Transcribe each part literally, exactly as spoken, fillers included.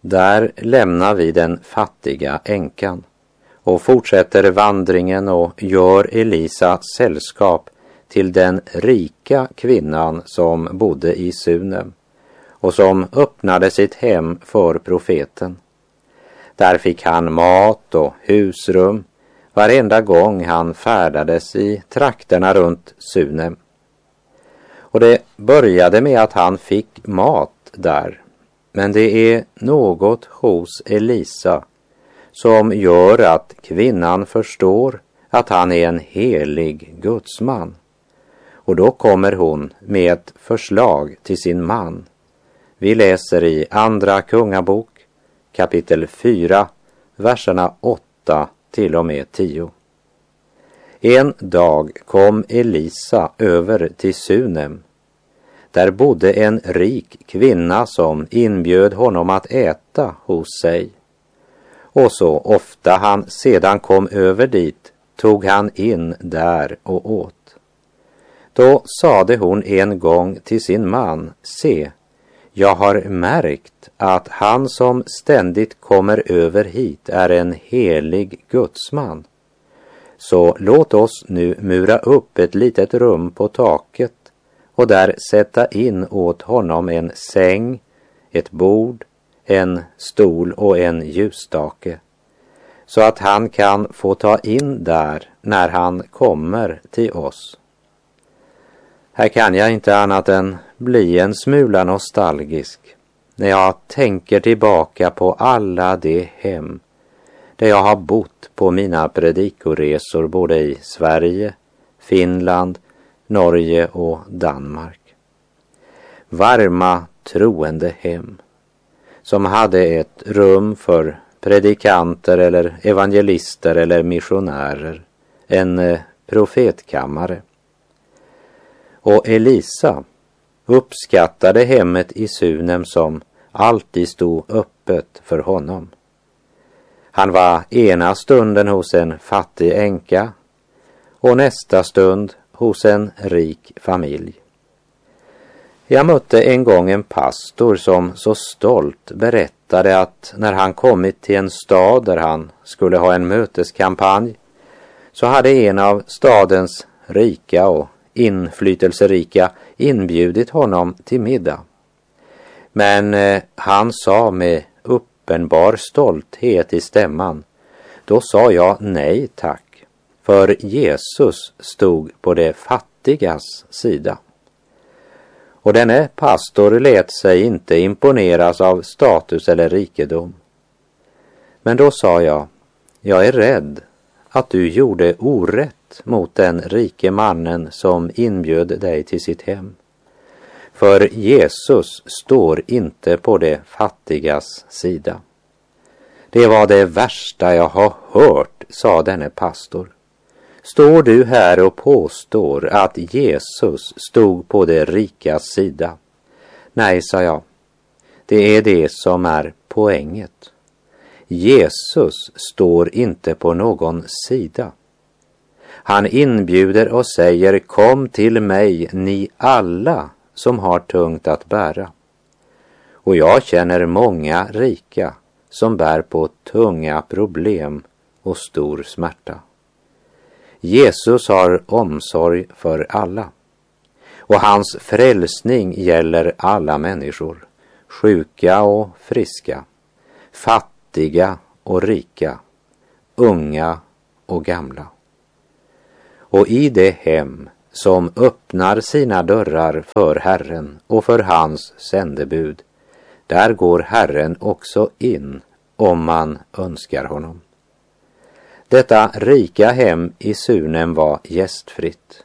Där lämnar vi den fattiga änkan och fortsätter vandringen och gör Elisa sällskap till den rika kvinnan som bodde i Sunem och som öppnade sitt hem för profeten. Där fick han mat och husrum varenda gång han färdades i trakterna runt Sunem. Och det började med att han fick mat där. Men det är något hos Elisa som gör att kvinnan förstår att han är en helig gudsman. Och då kommer hon med ett förslag till sin man. Vi läser i Andra Kungabok, kapitel fyra, verserna åtta till och med tio. En dag kom Elisa över till Sunem. Där bodde en rik kvinna som inbjöd honom att äta hos sig. Och så ofta han sedan kom över dit tog han in där och åt. Då sade hon en gång till sin man: se, jag har märkt att han som ständigt kommer över hit är en helig gudsman. Så låt oss nu mura upp ett litet rum på taket och där sätta in åt honom en säng, ett bord, en stol och en ljusstake, så att han kan få ta in där när han kommer till oss. Här kan jag inte annat än bli en smula nostalgisk när jag tänker tillbaka på alla de hem där jag har bott på mina predikoresor både i Sverige, Finland, Norge och Danmark. Varma troende hem som hade ett rum för predikanter eller evangelister eller missionärer, en profetkammare. Och Elisa uppskattade hemmet i Sunem som alltid stod öppet för honom. Han var ena stunden hos en fattig änka och nästa stund hos en rik familj. Jag mötte en gång en pastor som så stolt berättade att när han kommit till en stad där han skulle ha en möteskampanj, så hade en av stadens rika och inflytelserika inbjudit honom till middag. Men eh, han sa med uppenbar stolthet i stämman: då sa jag nej tack, för Jesus stod på de fattigas sida. Och denne pastor lät sig inte imponeras av status eller rikedom. Men då sa jag: jag är rädd att du gjorde orätt mot den rike mannen som inbjöd dig till sitt hem. För Jesus står inte på de fattigas sida. Det var det värsta jag har hört, sa denne pastor. Står du här och påstår att Jesus stod på det rikas sida? Nej, sa jag. Det är det som är poänget. Jesus står inte på någon sida. Han inbjuder och säger: kom till mig, ni alla som har tungt att bära. Och jag känner många rika som bär på tunga problem och stor smärta. Jesus har omsorg för alla. Och hans frälsning gäller alla människor, sjuka och friska, fattiga och rika, unga och gamla. Och i det hem som öppnar sina dörrar för Herren och för hans sändebud, där går Herren också in om man önskar honom. Detta rika hem i Sunem var gästfritt.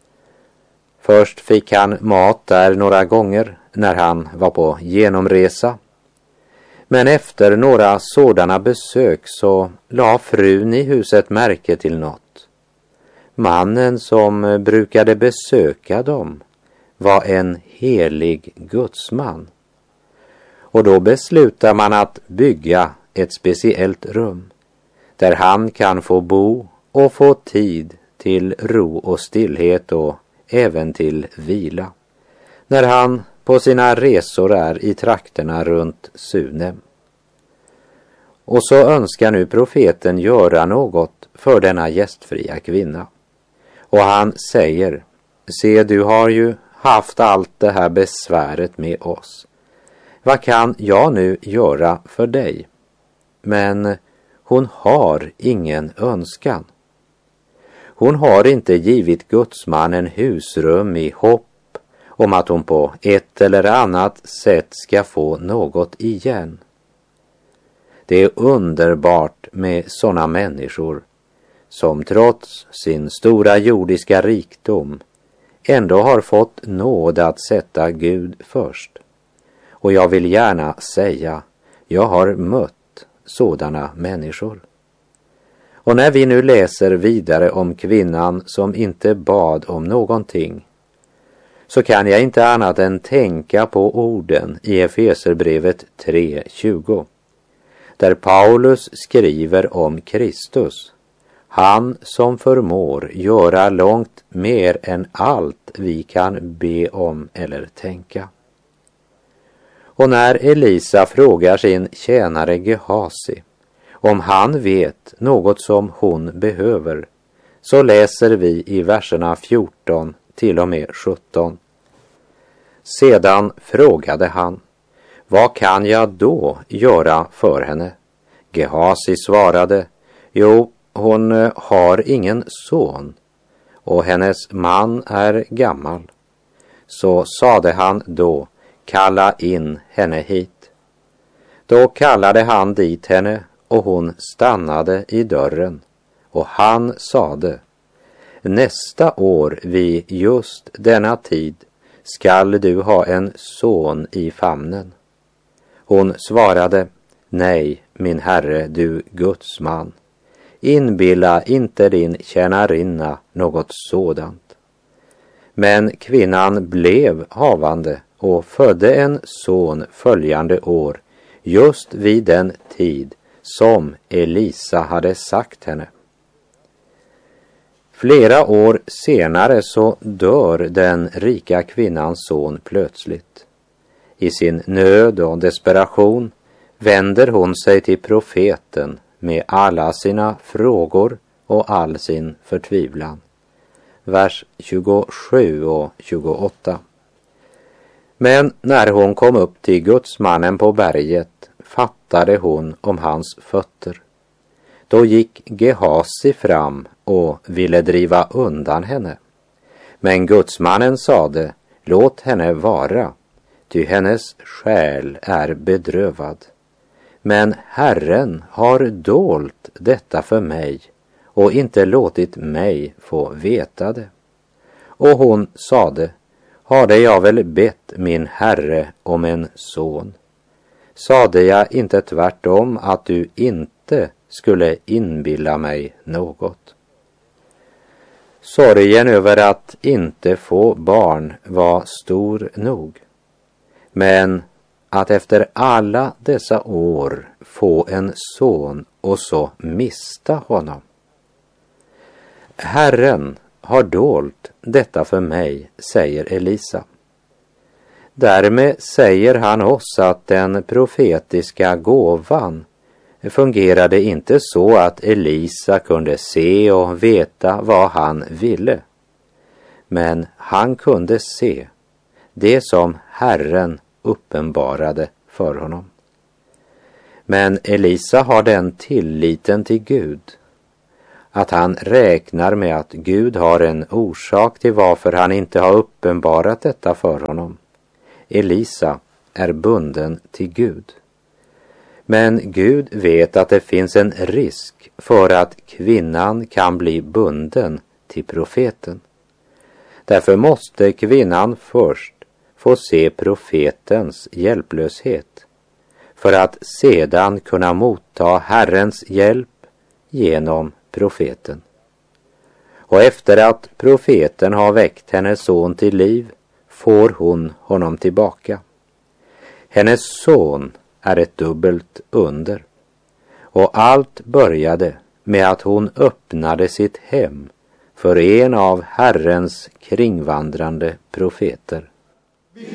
Först fick han mat där några gånger när han var på genomresa. Men efter några sådana besök så la frun i huset märke till något. Mannen som brukade besöka dem var en helig gudsman. Och då beslutar man att bygga ett speciellt rum där han kan få bo och få tid till ro och stillhet och även till vila när han på sina resor är i trakterna runt Sunem. Och så önskar nu profeten göra något för denna gästfria kvinna. Och han säger, se, du har ju haft allt det här besväret med oss. Vad kan jag nu göra för dig? Men hon har ingen önskan. Hon har inte givit gudsmannen husrum i hopp om att hon på ett eller annat sätt ska få något igen. Det är underbart med sådana människor som trots sin stora jordiska rikdom ändå har fått nåd att sätta Gud först. Och jag vill gärna säga, jag har mött sådana människor. Och när vi nu läser vidare om kvinnan som inte bad om någonting, så kan jag inte annat än tänka på orden i Efeserbrevet tre tjugo, där Paulus skriver om Kristus, han som förmår göra långt mer än allt vi kan be om eller tänka. Och när Elisa frågar sin tjänare Gehasi om han vet något som hon behöver, så läser vi i verserna fjorton till och med sjutton. Sedan frågade han, vad kan jag då göra för henne? Gehasi svarade, jo, hon har ingen son och hennes man är gammal. Så sade han då, kalla in henne hit. Då kallade han dit henne och hon stannade i dörren. Och han sade, nästa år vid just denna tid skall du ha en son i famnen. Hon svarade, nej, min herre, du Guds man. Inbilla inte din tjänarinna något sådant. Men kvinnan blev havande och födde en son följande år, just vid den tid som Elisa hade sagt henne. Flera år senare så dör den rika kvinnans son plötsligt. I sin nöd och desperation vänder hon sig till profeten med alla sina frågor och all sin förtvivlan. Vers tjugosju och tjugoåtta. Men när hon kom upp till gudsmannen på berget fattade hon om hans fötter. Då gick Gehasi fram och ville driva undan henne. Men gudsmannen sade, låt henne vara, ty hennes själ är bedrövad. Men Herren har dolt detta för mig och inte låtit mig få veta det. Och hon sade, hade jag väl bett min herre om en son? Sade jag inte tvärtom att du inte skulle inbilla mig något? Sorgen över att inte få barn var stor nog. Men att efter alla dessa år få en son och så mista honom. Herren har dolt detta för mig, säger Elisa. Därmed säger han oss att den profetiska gåvan fungerade inte så att Elisa kunde se och veta vad han ville. Men han kunde se det som Herren uppenbarade för honom. Men Elisa har den tilliten till Gud att han räknar med att Gud har en orsak till varför han inte har uppenbarat detta för honom. Elisa är bunden till Gud. Men Gud vet att det finns en risk för att kvinnan kan bli bunden till profeten. Därför måste kvinnan först få se profetens hjälplöshet för att sedan kunna motta Herrens hjälp genom profeten. Och efter att profeten har väckt hennes son till liv får hon honom tillbaka. Hennes son är ett dubbelt under. Och allt började med att hon öppnade sitt hem för en av Herrens kringvandrande profeter.